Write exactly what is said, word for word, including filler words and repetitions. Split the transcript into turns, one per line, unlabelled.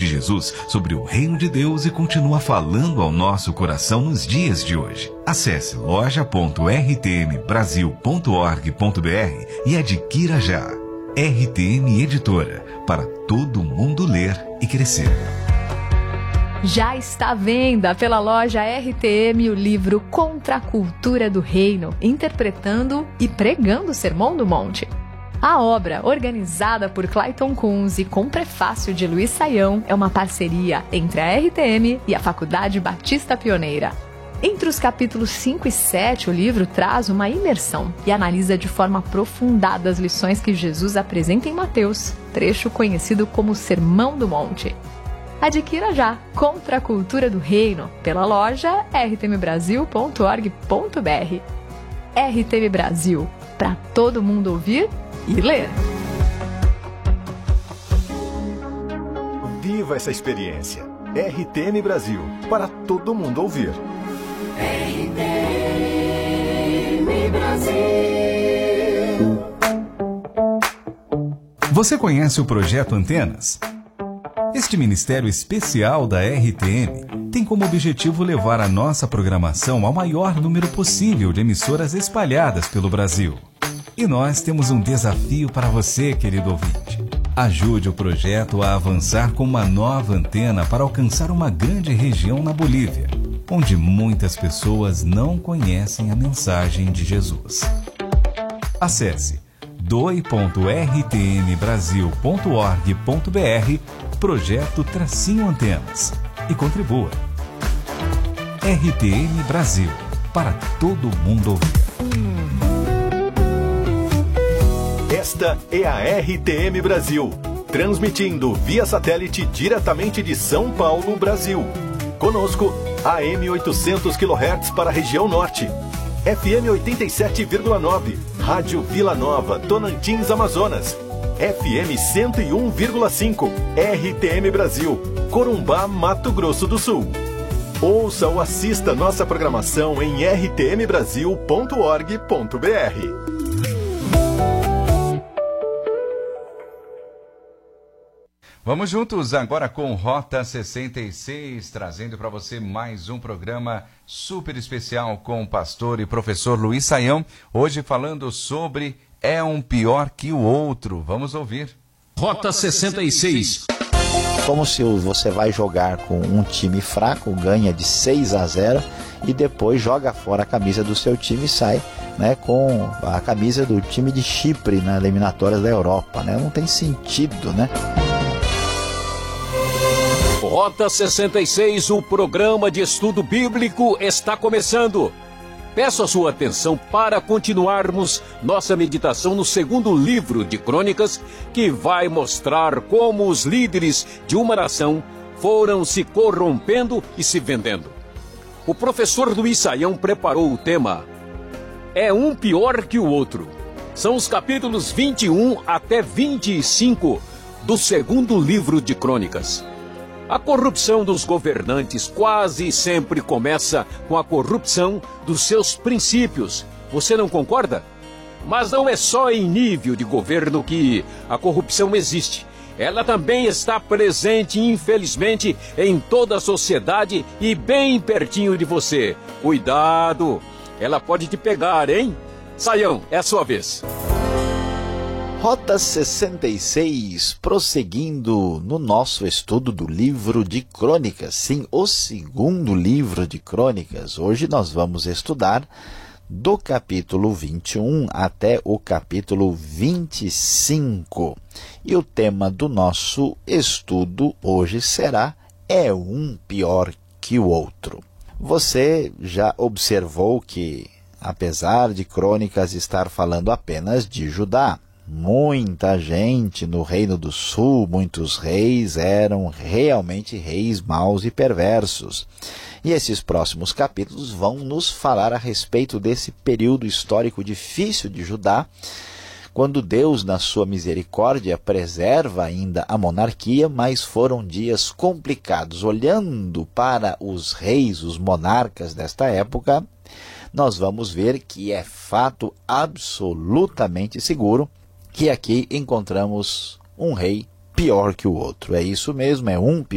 de Jesus sobre o reino de Deus e continua falando ao nosso coração nos dias de hoje. Acesse loja ponto r t m brasil ponto org ponto b r e adquira já. R T M Editora, para todo mundo ler e crescer.
Já está à venda pela loja R T M o livro Contra a Cultura do Reino, interpretando e pregando o Sermão do Monte. A obra, organizada por Clayton Kunz e com prefácio de Luiz Saião, é uma parceria entre a R T M e a Faculdade Batista Pioneira. Entre os capítulos cinco e sete, o livro traz uma imersão e analisa de forma aprofundada as lições que Jesus apresenta em Mateus, trecho conhecido como Sermão do Monte. Adquira já Contra a Cultura do Reino pela loja r t m brasil ponto org ponto b r. R T M Brasil, para todo mundo ouvir e ler.
Viva essa experiência. R T M Brasil, para todo mundo ouvir.
R T M Brasil.
Você conhece o Projeto Antenas? Este ministério especial da R T M tem como objetivo levar a nossa programação ao maior número possível de emissoras espalhadas pelo Brasil. E nós temos um desafio para você, querido ouvinte. Ajude o projeto a avançar com uma nova antena para alcançar uma grande região na Bolívia, onde muitas pessoas não conhecem a mensagem de Jesus. Acesse doe ponto r t m brasil ponto org ponto b r Projeto Tracinho Antenas e contribua. R T M Brasil, para todo mundo ouvir.
Esta é a R T M Brasil, transmitindo via satélite diretamente de São Paulo, Brasil. Conosco, A M oitocentos quilohertz para a região norte, F M oitenta e sete vírgula nove, Rádio Vila Nova, Tocantins, Amazonas, F M cento e um vírgula cinco, R T M Brasil, Corumbá, Mato Grosso do Sul. Ouça ou assista nossa programação em r t m brasil ponto org ponto b r.
Vamos juntos agora com Rota sessenta e seis, trazendo para você mais um programa super especial com o pastor e professor Luiz Saião, hoje falando sobre É um Pior que o Outro. Vamos ouvir.
Rota sessenta e seis.
Como se você vai jogar com um time fraco, ganha de seis a zero e depois joga fora a camisa do seu time e sai, né, com a camisa do time de Chipre nas eliminatórias da Europa, né? Não tem sentido, né?
Rota sessenta e seis, o programa de estudo bíblico está começando. Peço a sua atenção para continuarmos nossa meditação no segundo livro de Crônicas, que vai mostrar como os líderes de uma nação foram se corrompendo e se vendendo. O professor Luiz Saião preparou o tema É um Pior que o Outro. São os capítulos vinte e um até vinte e cinco do segundo livro de Crônicas. A corrupção dos governantes quase sempre começa com a corrupção dos seus princípios. Você não concorda? Mas não é só em nível de governo que a corrupção existe. Ela também está presente, infelizmente, em toda a sociedade e bem pertinho de você. Cuidado! Ela pode te pegar, hein? Saião, é a sua vez.
Rota sessenta e seis, prosseguindo no nosso estudo do livro de Crônicas. Sim, o segundo livro de Crônicas. Hoje nós vamos estudar do capítulo vinte e um até o capítulo vinte e cinco. E o tema do nosso estudo hoje será É um Pior que o Outro. Você já observou que, apesar de Crônicas estar falando apenas de Judá, muita gente no Reino do Sul, muitos reis eram realmente reis maus e perversos. E esses próximos capítulos vão nos falar a respeito desse período histórico difícil de Judá, quando Deus, na sua misericórdia, preserva ainda a monarquia, mas foram dias complicados. Olhando para os reis, os monarcas desta época, nós vamos ver que é fato absolutamente seguro que aqui encontramos um rei pior que o outro. É isso mesmo, é um